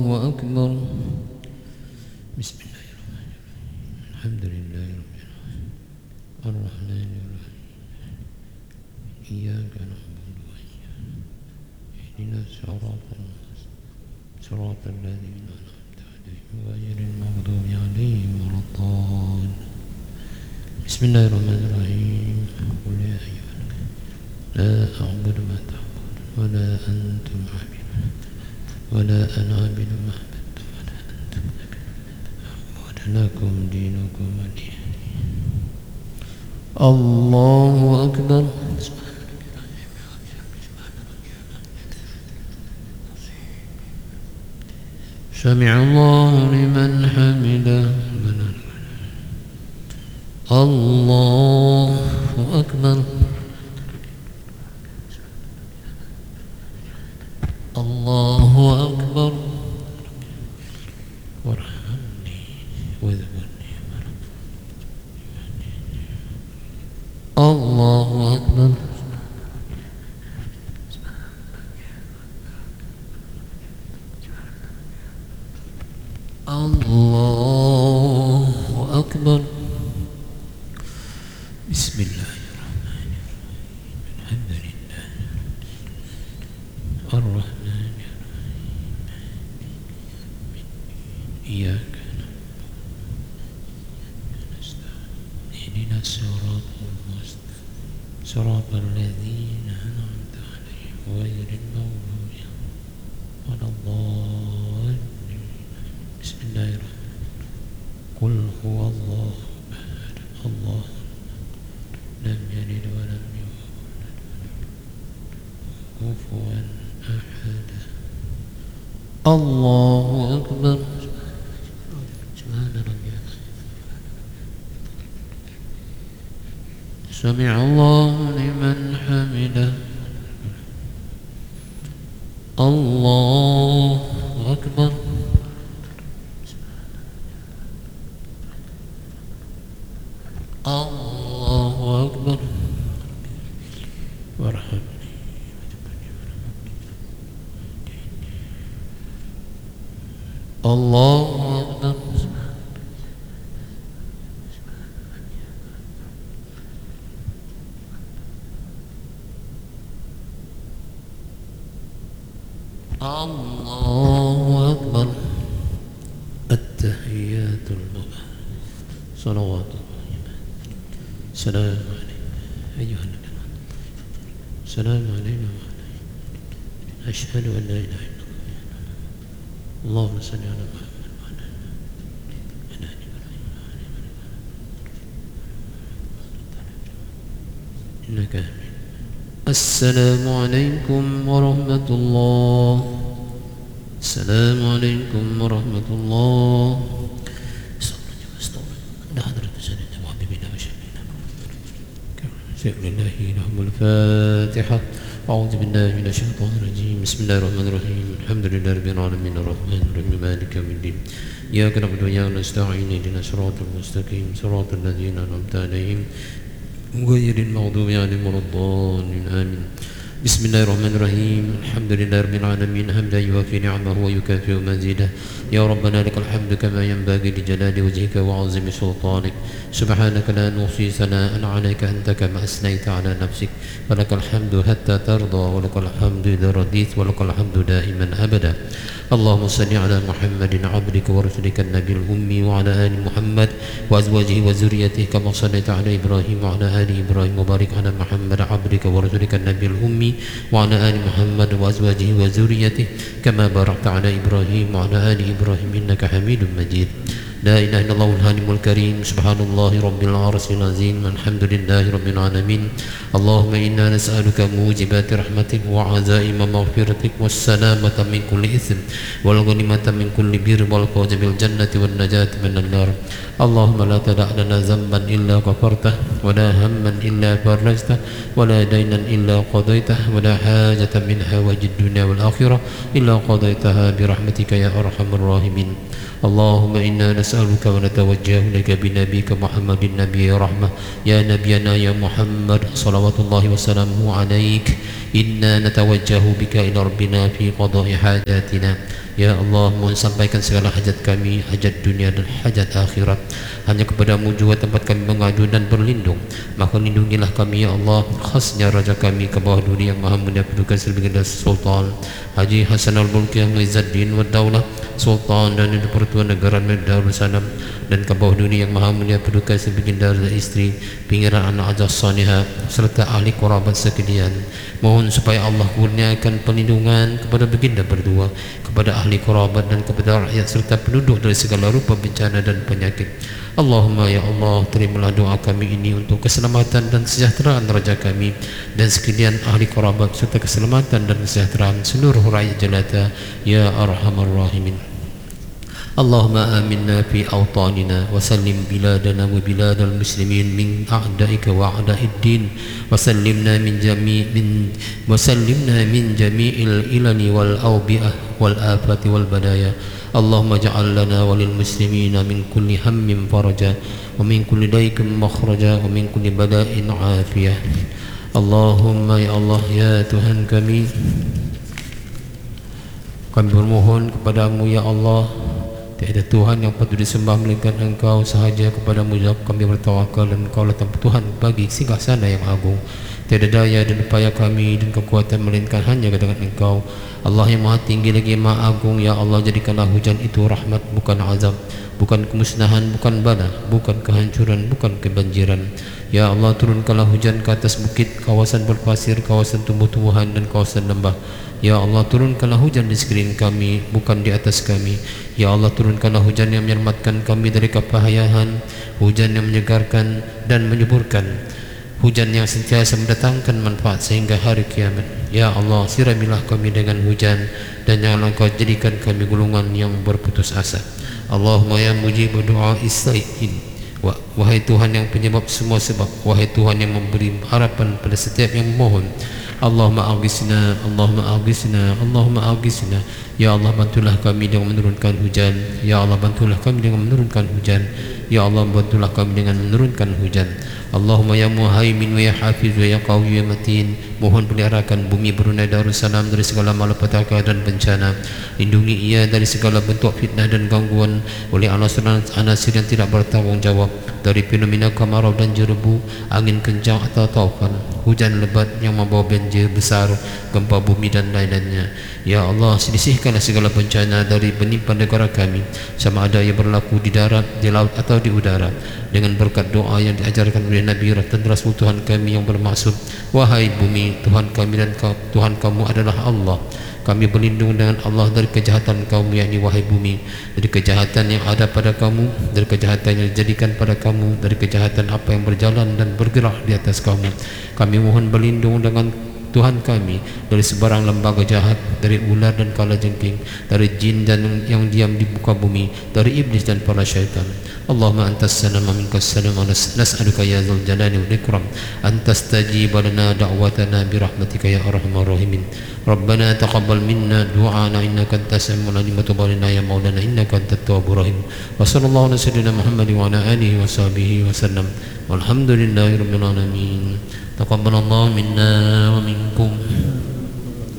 أكبر. بسم الله الرحمن الرحيم. الحمد لله رب العالمين الرحمن الرحيم إياك نعبد وإياك اهدنا صراط الذين أنعمت عليهم غير المغضوب عليهم ولا الضالين. بسم الله الرحمن الرحيم. قل يا أيها الناس لا أعبد ما تعبدون ولا أنتم عابدون ولا أنا عابد ما عبدتم ولا أنتم عابدون لكم دينكم ولي دين. الله أكبر. سمع الله لمن حمده. الله أكبر. الله أكبر. وارحمني واذكرني. الله أكبر. الله أكبر. بسم الله الرحمن الرحيم. الحمد لله الرحمن الرحيم إياك نستعين اهدنا الصراط المستقيم صراط الذين أنعمت عليهم غير المغضوب ولا الضالين. بسم الله الرحمن الرحيم. قل هو الله أحد الله لم يلد ولم يولد كفوا أحد. الله أكبر. سبحان ربي. سمع الله لمن حمده. الله أكبر. الله أكبر. وارحمني. الله أكبر. الله أكبر. التحيات المباركة صلوات الله. السلام عليكم أيها النبي. السلام علينا وعلى أشهد أن لا إله إلا الله. اللهم صل على محمد وعلى آل إبراهيم إنك حميد. السلام عليكم ورحمة الله. السلام عليكم ورحمة الله. بسم الله لهم الفاتحة. أعوذ بالله من الشيطان الرجيم. بسم الله الرحمن الرحيم. الحمد لله رب العالمين الرحمن الرحيم مالك يوم الدين إياك نعبد وإياك نستعين اهدنا الصراط المستقيم صراط الذين أنعمت عليهم غير المغضوب عليهم ولا الضالين آمين. بسم الله الرحمن الرحيم. الحمد لله رب العالمين حمدا يوافي نعمه ويكافئ مزيده. يا ربنا لك الحمد كما ينبغي لجلال وجهك وعظيم سلطانك. سبحانك لا نحصي ثناء عليك أنت كما أثنيت على نفسك. ولك الحمد حتى ترضى ولك الحمد إذا رضيت ولك الحمد دائما أبدا. اللهم صل على محمد عبدك ورسولك النبي الأمي وعلى آل محمد وأزواجه وذريته كما صليت على إبراهيم وعلى آل إبراهيم وبارك على محمد عبدك ورسولك النبي الأمي وعلى آل محمد وأزواجه وذريته كما باركت على إبراهيم وعلى آل إبراهيم إنك حميد مجيد. لا إله إلا الله الحليم الكريم. سبحان الله رب العرش العظيم. الحمد لله رب العالمين. اللهم إنا نسألك موجبات رحمتك وعزائم مغفرتك والسلامة من كل إثم والغنيمة من كل بر والفوز بالجنة والنجاة من النار. اللهم لا تدع لنا ذنبا إلا غفرته ولا هما إلا فرجته ولا دينا إلا قضيته ولا حاجة من حوائج الدنيا والآخرة إلا قضيتها برحمتك يا أرحم الراحمين. اللهم إنا نسألك ونتوجه لك بنبيك محمد النبي رحمة. يا نبينا يا محمد صلوات الله وسلامه عليك. Inna natawajjahu bika ila rabbina fi qada'i hajatina. Ya Allah, mohon sampaikan segala hajat kami, hajat dunia dan hajat akhirat. Hanya kepadamu juga tempat kami mengadu dan berlindung. Maka lindungilah kami ya Allah, khasnya Raja kami ke bawah dunia yang maha mulia kedudukan Sebaginda Sultan Haji Hasan Al-Bolkiah Izzuddin wa Daulah Sultan dan Pertuan Negara Darussalam, dan ke bawah dunia yang maha mulia kedudukan Sebaginda istri pinggiran anak Ajah Salihah serta ahli kerabat sekalian. Mohon supaya Allah kurniakan perlindungan kepada baginda berdua, kepada ahli kerabat dan kepada rakyat serta penduduk dari segala rupa bencana dan penyakit. Allahumma ya Allah, terimalah doa kami ini untuk keselamatan dan kesejahteraan raja kami dan sekalian ahli kerabat serta keselamatan dan kesejahteraan seluruh rakyat jelata ya arhamar rahimin. Allahumma aminna fi awtanina wa sallim biladana wa biladal muslimin min a'daika wa a'da'id din wa sallimna min jami'il ilani wal awbi'ah wal afati wal badaya. Allahumma ja'al lana wa lil muslimina min kulli hammin faraja wa min kulli daykin makhraja wa min kulli bala'in afiyah. Allahumma ya Allah, ya Tuhan kami bermohon kepadamu ya Allah, tiada Tuhan yang patut disembah melainkan Engkau sahaja. Kepadamu kami bertawakal dan Engkaulah Tuhan bagi singgasana yang agung. Tiada daya dan upaya kami dan kekuatan melainkan hanya dengan Engkau, Allah yang maha tinggi lagi maha agung. Ya Allah, jadikanlah hujan itu rahmat, bukan azab, bukan kemusnahan, bukan bala, bukan kehancuran, bukan kebanjiran. Ya Allah, turunkanlah hujan ke atas bukit, kawasan berpasir, kawasan tumbuh-tumbuhan dan kawasan lembah. Ya Allah, turunkanlah hujan di sekeliling kami, bukan di atas kami. Ya Allah, turunkanlah hujan yang menyelamatkan kami dari kepahayahan, hujan yang menyegarkan dan menyuburkan, hujan yang sentiasa mendatangkan manfaat sehingga hari kiamat. Ya Allah, siramilah kami dengan hujan dan janganlah Engkau jadikan kami golongan yang berputus asa. Allahumma ya mujib doa istai'in, wahai Tuhan yang penyebab semua sebab, wahai Tuhan yang memberi harapan pada setiap yang memohon. Allahumma aghisna, Allahumma aghisna, Allahumma aghisna. Ya Allah, bantulah kami dengan menurunkan hujan. Ya Allah, bantulah kami dengan menurunkan hujan. Ya Allah, bantulah kami dengan menurunkan hujan. Allahumma ya muhaimin wa ya hafiz wa ya qawi wa matin. Mohon peliharakan bumi Brunei Darussalam dari segala malapetaka dan bencana. Lindungi ia dari segala bentuk fitnah dan gangguan oleh anasir yang tidak bertanggungjawab, dari fenomena kemarau dan jerebu, angin kencang atau taufan, hujan lebat yang membawa banjir besar, gempa bumi dan lain-lainnya. Ya Allah, selisihkanlah segala bencana dari menimpa negara kami, sama ada yang berlaku di darat, di laut atau di udara, dengan berkat doa yang diajarkan oleh Nabi dan Rasul Tuhan kami yang bermaksud. Wahai bumi, Tuhan kami dan Tuhan kamu adalah Allah. Kami berlindung dengan Allah dari kejahatan kamu, yakni wahai bumi, dari kejahatan yang ada pada kamu, dari kejahatan yang dijadikan pada kamu, dari kejahatan apa yang berjalan dan bergerak di atas kamu. Kami mohon berlindung dengan Tuhan kami dari sebarang lembaga jahat, dari ular dan kalajengking, dari jin dan yang diam di muka bumi, dari iblis dan para syaitan. Allahumma antas salam wa minkas salam, nas'aluka ya dzal jalali wal ikram an tastajib lana da'watana bi rahmatika ya arhamar rahimin. Rabbana taqabbal minna du'ana innaka antas samiul alim wa tub alaina ya maulana innaka antat tawwabur rahim. Wa sallallahu ala sayyidina Muhammadin wa ala alihi wa sahbihi wa sallam. Walhamdulillahi rabbil alamin. Taqabbalallahu minna wa minkum.